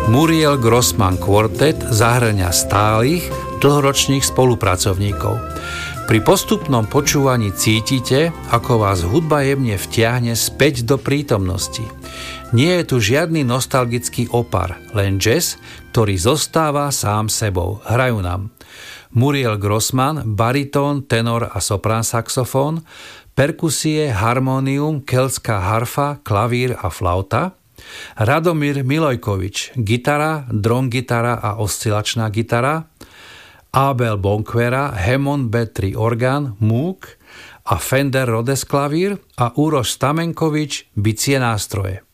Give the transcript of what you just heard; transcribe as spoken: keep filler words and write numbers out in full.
Muriel Grossman Quartet zahŕňa stálych, dlhoročných spolupracovníkov. Pri postupnom počúvaní cítite, ako vás hudba jemne vtiahne späť do prítomnosti. Nie je tu žiadny nostalgický opar, len jazz, ktorý zostáva sám sebou. Hrajú nám Muriel Grossman, baritón, tenor a soprán saxofón, perkusie, harmónium, keltská harfa, klavír a flauta, Radomír Milojkovič, gitara, drum gitara a oscilačná gitara, Abel Bonquera, Hammond bé tri orgán, Moog a Fender Rhodes klavír a Uroš Stamenkovič, bicie nástroje.